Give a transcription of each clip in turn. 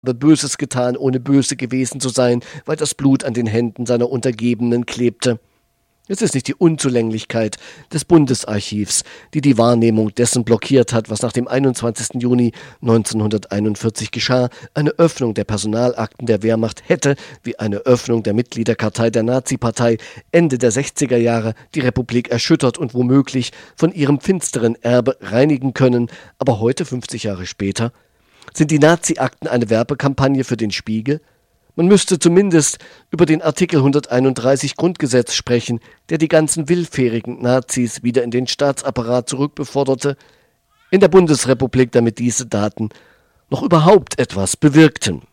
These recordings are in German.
Böses getan, ohne böse gewesen zu sein, weil das Blut an den Händen seiner Untergebenen klebte. Es ist nicht die Unzulänglichkeit des Bundesarchivs, die die Wahrnehmung dessen blockiert hat, was nach dem 21. Juni 1941 geschah. Eine Öffnung der Personalakten der Wehrmacht hätte, wie eine Öffnung der Mitgliederkartei der Nazi-Partei Ende der 60er Jahre, die Republik erschüttert und womöglich von ihrem finsteren Erbe reinigen können. Aber heute, 50 Jahre später, sind die Nazi-Akten eine Werbekampagne für den Spiegel? Man müsste zumindest über den Artikel 131 Grundgesetz sprechen, der die ganzen willfährigen Nazis wieder in den Staatsapparat zurückbeförderte, in der Bundesrepublik, damit diese Daten noch überhaupt etwas bewirkten.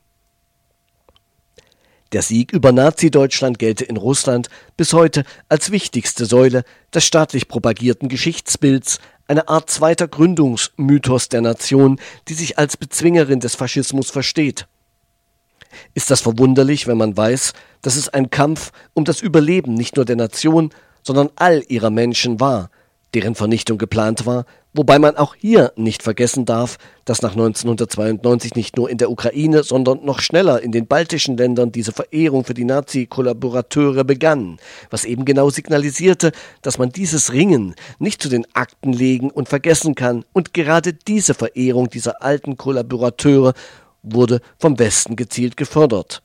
Der Sieg über Nazi-Deutschland gelte in Russland bis heute als wichtigste Säule des staatlich propagierten Geschichtsbilds, eine Art zweiter Gründungsmythos der Nation, die sich als Bezwingerin des Faschismus versteht. Ist das verwunderlich, wenn man weiß, dass es ein Kampf um das Überleben nicht nur der Nation, sondern all ihrer Menschen war, deren Vernichtung geplant war, wobei man auch hier nicht vergessen darf, dass nach 1992 nicht nur in der Ukraine, sondern noch schneller in den baltischen Ländern diese Verehrung für die Nazi-Kollaborateure begann, was eben genau signalisierte, dass man dieses Ringen nicht zu den Akten legen und vergessen kann, und gerade diese Verehrung dieser alten Kollaborateure wurde vom Westen gezielt gefördert.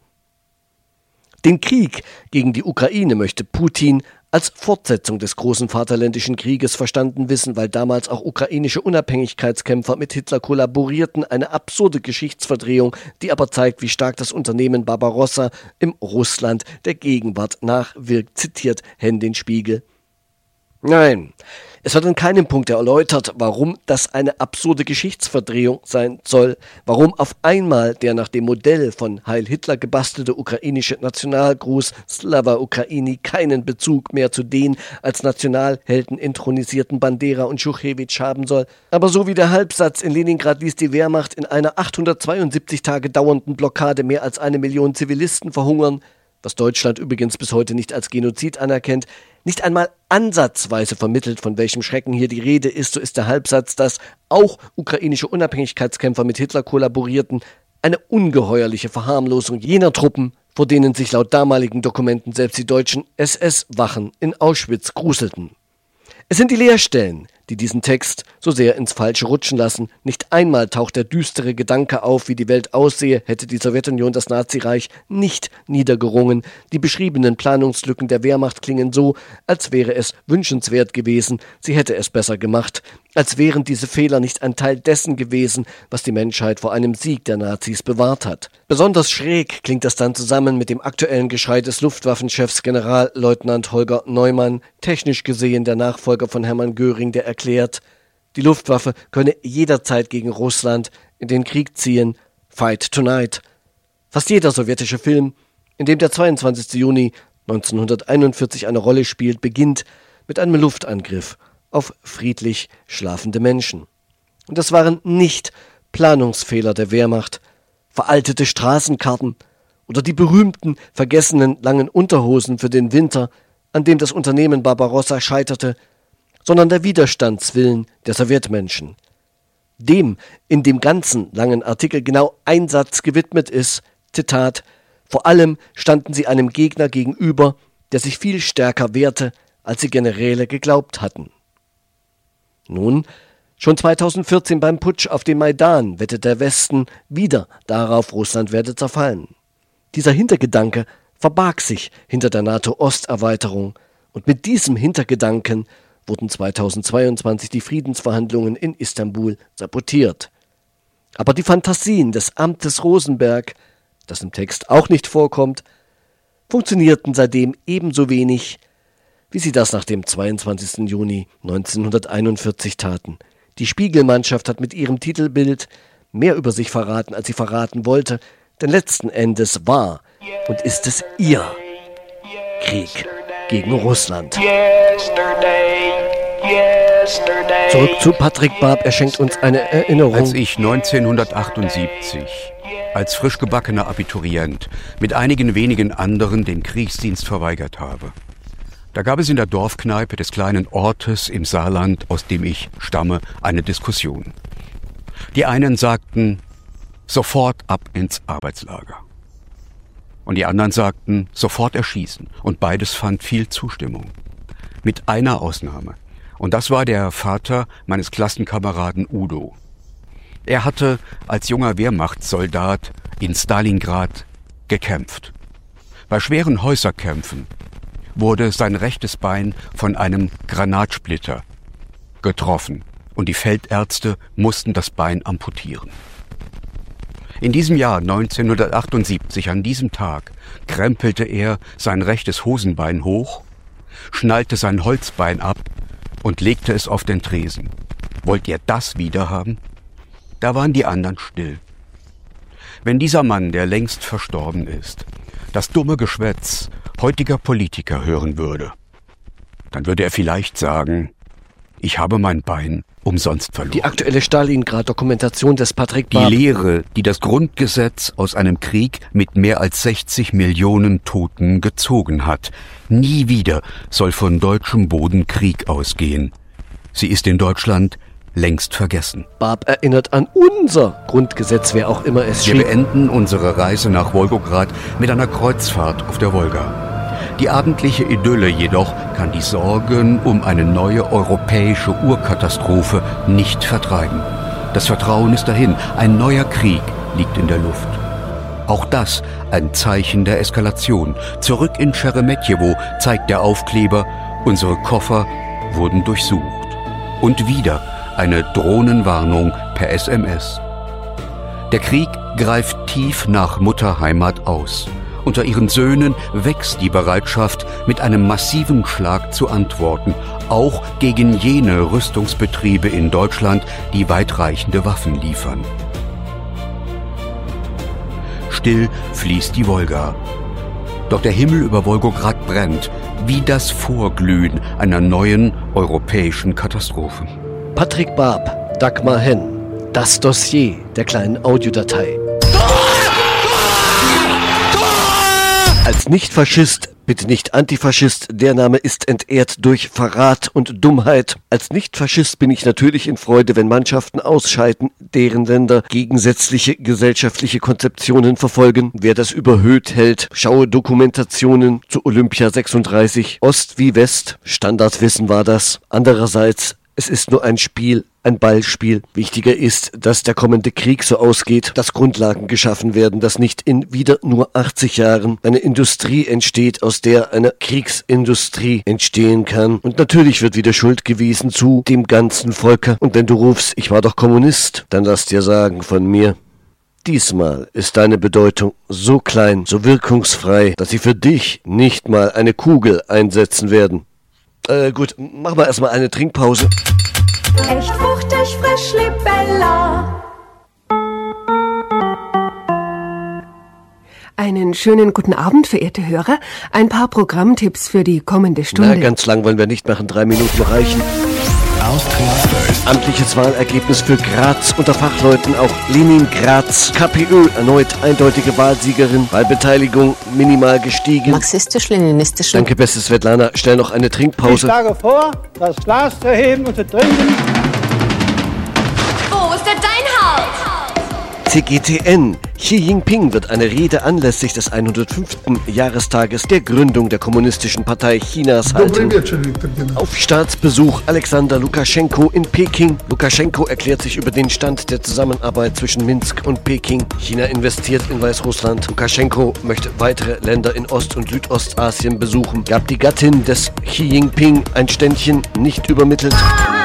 Den Krieg gegen die Ukraine möchte Putin als Fortsetzung des großen Vaterländischen Krieges verstanden wissen, weil damals auch ukrainische Unabhängigkeitskämpfer mit Hitler kollaborierten, eine absurde Geschichtsverdrehung, die aber zeigt, wie stark das Unternehmen Barbarossa im Russland der Gegenwart nachwirkt, zitiert Hendin Spiegel. Nein, es wird an keinem Punkt erläutert, warum das eine absurde Geschichtsverdrehung sein soll, warum auf einmal der nach dem Modell von Heil Hitler gebastelte ukrainische Nationalgruß Slava Ukraini keinen Bezug mehr zu den als Nationalhelden inthronisierten Bandera und Schuchewitsch haben soll. Aber so wie der Halbsatz, in Leningrad ließ die Wehrmacht in einer 872 Tage dauernden Blockade mehr als 1 Million Zivilisten verhungern, was Deutschland übrigens bis heute nicht als Genozid anerkennt, nicht einmal ansatzweise vermittelt, von welchem Schrecken hier die Rede ist, so ist der Halbsatz, dass auch ukrainische Unabhängigkeitskämpfer mit Hitler kollaborierten, eine ungeheuerliche Verharmlosung jener Truppen, vor denen sich laut damaligen Dokumenten selbst die deutschen SS-Wachen in Auschwitz gruselten. Es sind die Leerstellen, die diesen Text so sehr ins Falsche rutschen lassen. Nicht einmal taucht der düstere Gedanke auf, wie die Welt aussehe, hätte die Sowjetunion das Nazireich nicht niedergerungen. Die beschriebenen Planungslücken der Wehrmacht klingen so, als wäre es wünschenswert gewesen, sie hätte es besser gemacht, als wären diese Fehler nicht ein Teil dessen gewesen, was die Menschheit vor einem Sieg der Nazis bewahrt hat. Besonders schräg klingt das dann zusammen mit dem aktuellen Geschrei des Luftwaffenchefs Generalleutnant Holger Neumann, technisch gesehen der Nachfolger von Hermann Göring, der erklärt, die Luftwaffe könne jederzeit gegen Russland in den Krieg ziehen, fight tonight. Fast jeder sowjetische Film, in dem der 22. Juni 1941 eine Rolle spielt, beginnt mit einem Luftangriff auf friedlich schlafende Menschen. Und das waren nicht Planungsfehler der Wehrmacht, veraltete Straßenkarten oder die berühmten, vergessenen langen Unterhosen für den Winter, an dem das Unternehmen Barbarossa scheiterte, sondern der Widerstandswillen der Sowjetmenschen. Dem in dem ganzen langen Artikel genau ein Satz gewidmet ist, Zitat, vor allem standen sie einem Gegner gegenüber, der sich viel stärker wehrte, als die Generäle geglaubt hatten. Nun, schon 2014 beim Putsch auf dem Maidan wettet der Westen wieder darauf, Russland werde zerfallen. Dieser Hintergedanke verbarg sich hinter der NATO-Osterweiterung, und mit diesem Hintergedanken wurden 2022 die Friedensverhandlungen in Istanbul sabotiert. Aber die Fantasien des Amtes Rosenberg, das im Text auch nicht vorkommt, funktionierten seitdem ebenso wenig, wie sie das nach dem 22. Juni 1941 taten. Die Spiegelmannschaft hat mit ihrem Titelbild mehr über sich verraten, als sie verraten wollte, denn letzten Endes war und ist es ihr Krieg gegen Russland. Zurück zu Patrick Barb, er schenkt uns eine Erinnerung. Als ich 1978 als frisch gebackener Abiturient mit einigen wenigen anderen den Kriegsdienst verweigert habe, da gab es in der Dorfkneipe des kleinen Ortes im Saarland, aus dem ich stamme, eine Diskussion. Die einen sagten, sofort ab ins Arbeitslager. Und die anderen sagten, sofort erschießen. Und beides fand viel Zustimmung. Mit einer Ausnahme. Und das war der Vater meines Klassenkameraden Udo. Er hatte als junger Wehrmachtssoldat in Stalingrad gekämpft. Bei schweren Häuserkämpfen wurde sein rechtes Bein von einem Granatsplitter getroffen und die Feldärzte mussten das Bein amputieren. In diesem Jahr 1978, an diesem Tag, krempelte er sein rechtes Hosenbein hoch, schnallte sein Holzbein ab und legte es auf den Tresen. Wollt ihr das wiederhaben? Da waren die anderen still. Wenn dieser Mann, der längst verstorben ist, das dumme Geschwätz heutiger Politiker hören würde, dann würde er vielleicht sagen, ich habe mein Bein umsonst verloren. Die aktuelle Stalingrad-Dokumentation des Patrick Barb. Die Lehre, die das Grundgesetz aus einem Krieg mit mehr als 60 Millionen Toten gezogen hat. Nie wieder soll von deutschem Boden Krieg ausgehen. Sie ist in Deutschland längst vergessen. Barb erinnert an unser Grundgesetz, wer auch immer es schrieb. Wir beenden unsere Reise nach Wolgograd mit einer Kreuzfahrt auf der Wolga. Die abendliche Idylle jedoch kann die Sorgen um eine neue europäische Urkatastrophe nicht vertreiben. Das Vertrauen ist dahin. Ein neuer Krieg liegt in der Luft. Auch das ein Zeichen der Eskalation. Zurück in Scheremetjewo zeigt der Aufkleber, unsere Koffer wurden durchsucht. Und wieder eine Drohnenwarnung per SMS. Der Krieg greift tief nach Mutterheimat aus. Unter ihren Söhnen wächst die Bereitschaft, mit einem massiven Schlag zu antworten, auch gegen jene Rüstungsbetriebe in Deutschland, die weitreichende Waffen liefern. Still fließt die Wolga. Doch der Himmel über Wolgograd brennt, wie das Vorglühen einer neuen europäischen Katastrophe. Patrick Barb, Dagmar Henn. Das Dossier der kleinen Audiodatei. Als Nicht-Faschist, bitte nicht Antifaschist, der Name ist entehrt durch Verrat und Dummheit. Als Nicht-Faschist bin ich natürlich in Freude, wenn Mannschaften ausscheiden, deren Länder gegensätzliche gesellschaftliche Konzeptionen verfolgen. Wer das überhöht hält, schaue Dokumentationen zu Olympia 36, Ost wie West, Standardwissen war das. Andererseits, es ist nur ein Spiel, ein Ballspiel. Wichtiger ist, dass der kommende Krieg so ausgeht, dass Grundlagen geschaffen werden, dass nicht in wieder nur 80 Jahren eine Industrie entsteht, aus der eine Kriegsindustrie entstehen kann. Und natürlich wird wieder Schuld gewiesen zu dem ganzen Volke. Und wenn du rufst, ich war doch Kommunist, dann lass dir sagen von mir, diesmal ist deine Bedeutung so klein, so wirkungsfrei, dass sie für dich nicht mal eine Kugel einsetzen werden. Gut, machen wir erstmal eine Trinkpause. Echt fruchtig, frisch, Libella. Einen schönen guten Abend, verehrte Hörer. Ein paar Programmtipps für die kommende Stunde. Na, ganz lang wollen wir nicht machen, 3 Minuten reichen. Amtliches Wahlergebnis für Graz unter Fachleuten, auch Lenin-Graz. KPÖ erneut eindeutige Wahlsiegerin, Wahlbeteiligung minimal gestiegen. Marxistisch-leninistisch. Danke, beste Svetlana. Schnell noch eine Trinkpause. Ich schlage vor, das Glas zu heben und zu trinken. Wo ist denn dein Haus? CGTN. Xi Jinping wird eine Rede anlässlich des 105. Jahrestages der Gründung der Kommunistischen Partei Chinas halten. Auf Staatsbesuch Alexander Lukaschenko in Peking. Lukaschenko erklärt sich über den Stand der Zusammenarbeit zwischen Minsk und Peking. China investiert in Weißrussland. Lukaschenko möchte weitere Länder in Ost- und Südostasien besuchen. Gab die Gattin des Xi Jinping ein Ständchen, nicht übermittelt.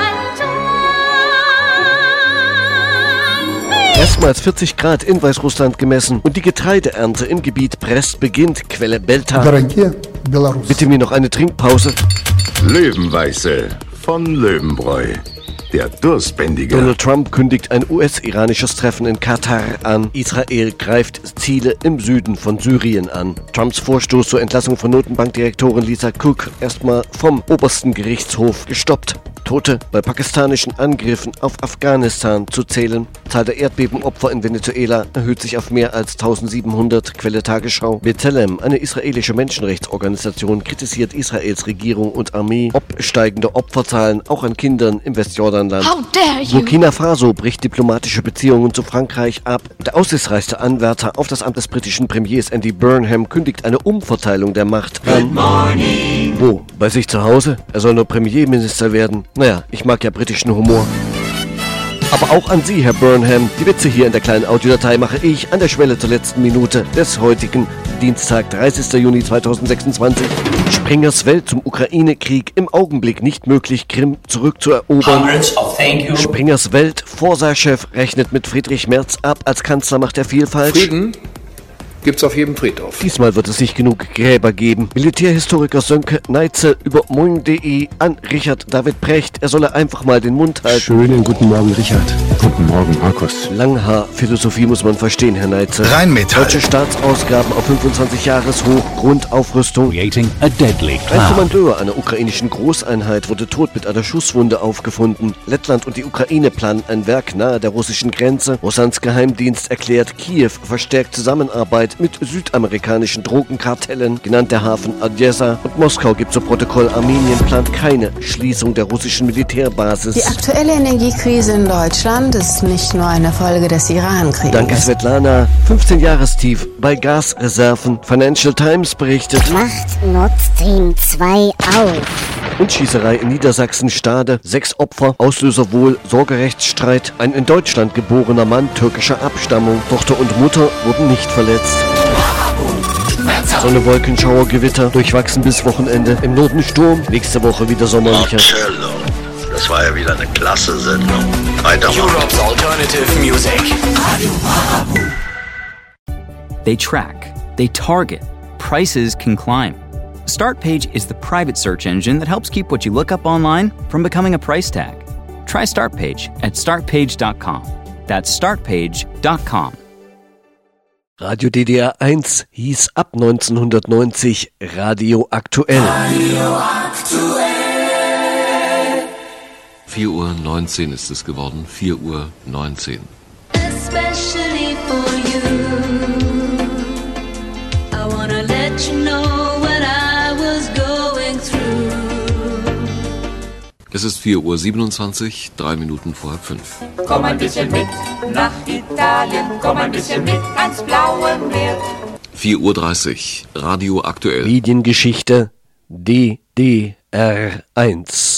Erstmals 40 Grad in Weißrussland gemessen und die Getreideernte im Gebiet Brest beginnt. Quelle Belta. Bitte mir noch eine Trinkpause. Löwenweiße von Löwenbräu. Der Durstbändiger. Donald Trump kündigt ein US-iranisches Treffen in Katar an. Israel greift Ziele im Süden von Syrien an. Trumps Vorstoß zur Entlassung von Notenbankdirektorin Lisa Cook erstmal vom obersten Gerichtshof gestoppt. Tote bei pakistanischen Angriffen auf Afghanistan zu zählen. Zahl der Erdbebenopfer in Venezuela erhöht sich auf mehr als 1700, Quelle Tagesschau. B'Tselem, eine israelische Menschenrechtsorganisation, kritisiert Israels Regierung und Armee ob steigende Opferzahlen auch an Kindern im Westjordanland. How dare you? Burkina Faso bricht diplomatische Beziehungen zu Frankreich ab. Der aussichtsreichste Anwärter auf das Amt des britischen Premiers Andy Burnham kündigt eine Umverteilung der Macht an. Wo? Bei sich zu Hause? Er soll nur Premierminister werden. Naja, ich mag ja britischen Humor. Aber auch an Sie, Herr Burnham. Die Witze hier in der kleinen Audiodatei mache ich an der Schwelle zur letzten Minute des heutigen Dienstag, 30. Juni 2026. Springers Welt zum Ukraine-Krieg. Im Augenblick nicht möglich, Krim zurückzuerobern. Springers Welt, Forsa-Chef, rechnet mit Friedrich Merz ab. Als Kanzler macht er viel falsch. Frieden gibt's auf jedem Friedhof. Diesmal wird es nicht genug Gräber geben. Militärhistoriker Sönke Neitzel über moin.de an Richard David Precht. Er solle einfach mal den Mund halten. Schönen guten Morgen, Richard. Guten Morgen, Markus. Langhaar-Philosophie muss man verstehen, Herr Neitzel. Rheinmetall. Deutsche Staatsausgaben auf 25 Jahreshoch, Grundaufrüstung. Creating a deadly Ein cloud. Kommandeur einer ukrainischen Großeinheit wurde tot mit einer Schusswunde aufgefunden. Lettland und die Ukraine planen ein Werk nahe der russischen Grenze. Russlands Geheimdienst erklärt, Kiew verstärkt Zusammenarbeit mit südamerikanischen Drogenkartellen, genannt der Hafen Odessa. Und Moskau gibt zu Protokoll, Armenien plant keine Schließung der russischen Militärbasis. Die aktuelle Energiekrise in Deutschland ist nicht nur eine Folge des Iran-Krieges. Danke, Svetlana. 15 Jahrestief bei Gasreserven. Financial Times berichtet. Macht Nord Stream 2 auf. Und Schießerei in Niedersachsen-Stade. 6 Opfer. Auslöser wohl Sorgerechtsstreit. Ein in Deutschland geborener Mann türkischer Abstammung. Tochter und Mutter wurden nicht verletzt. Sonne, Wolken, Schauer, Gewitter. Durchwachsen bis Wochenende. Im Norden Sturm. Nächste Woche wieder sommerlicher. Marcello. Das war ja wieder eine klasse Sendung. Weitermachen. Europe's alternative music. They track, they target, prices can climb. Startpage is the private search engine that helps keep what you look up online from becoming a price tag. Try Startpage at startpage.com. That's startpage.com. Radio DDR 1 hieß ab 1990 Radio Aktuell. 4:19 Uhr ist es geworden, 4:19 Uhr. Especially for you, I wanna let you know what I was going through. Es ist 4:27 Uhr, 3 Minuten vor 5. Komm ein bisschen mit nach Italien, komm ein bisschen mit ans blaue Meer. 4:30 Uhr, Radio Aktuell. Mediengeschichte DDR 1.